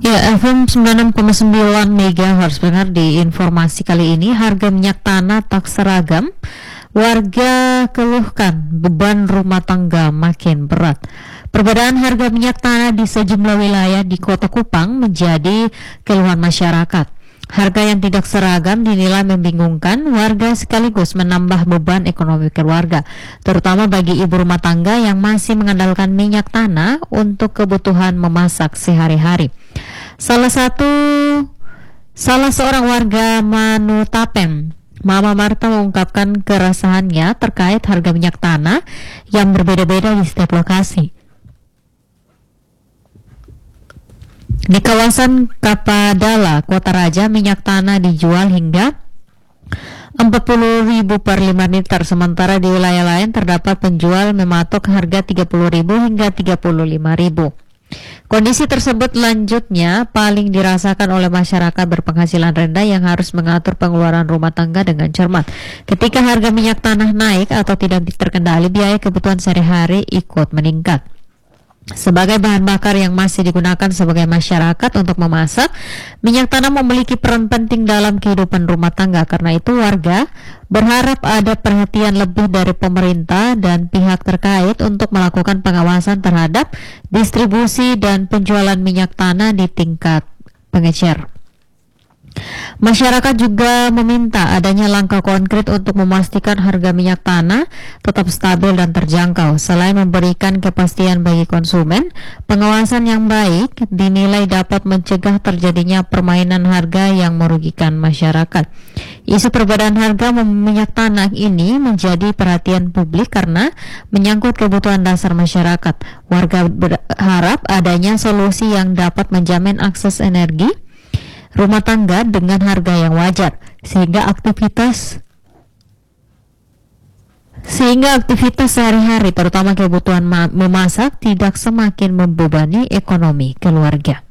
Ya, FM 96,9 MHz. Benar, di informasi kali ini harga minyak tanah tak seragam. Warga keluhkan beban rumah tangga makin berat. Perbedaan harga minyak tanah di sejumlah wilayah di Kota Kupang menjadi keluhan masyarakat. Harga yang tidak seragam dinilai membingungkan warga sekaligus menambah beban ekonomi keluarga, terutama bagi ibu rumah tangga yang masih mengandalkan minyak tanah untuk kebutuhan memasak sehari-hari. Salah satu salah seorang warga Manutapem, Mama Marta, mengungkapkan keresahannya terkait harga minyak tanah yang berbeda-beda di setiap lokasi. Di kawasan Kapadala, Kota Raja, minyak tanah dijual hingga 40.000 per 5 liter, sementara di wilayah lain terdapat penjual mematok harga 30.000 hingga 35.000. Kondisi tersebut lanjutnya paling dirasakan oleh masyarakat berpenghasilan rendah yang harus mengatur pengeluaran rumah tangga dengan cermat. Ketika harga minyak tanah naik atau tidak terkendali, biaya kebutuhan sehari-hari ikut meningkat. Sebagai bahan bakar yang masih digunakan sebagai masyarakat untuk memasak, minyak tanah memiliki peran penting dalam kehidupan rumah tangga. Karena itu warga berharap ada perhatian lebih dari pemerintah dan pihak terkait untuk melakukan pengawasan terhadap distribusi dan penjualan minyak tanah di tingkat pengecer. Masyarakat juga meminta adanya langkah konkret untuk memastikan harga minyak tanah tetap stabil dan terjangkau. Selain memberikan kepastian bagi konsumen, pengawasan yang baik dinilai dapat mencegah terjadinya permainan harga yang merugikan masyarakat. Isu perbedaan harga minyak tanah ini menjadi perhatian publik karena menyangkut kebutuhan dasar masyarakat. Warga berharap adanya solusi yang dapat menjamin akses energi rumah tangga dengan harga yang wajar, sehingga aktivitas sehari-hari terutama kebutuhan memasak tidak semakin membebani ekonomi keluarga.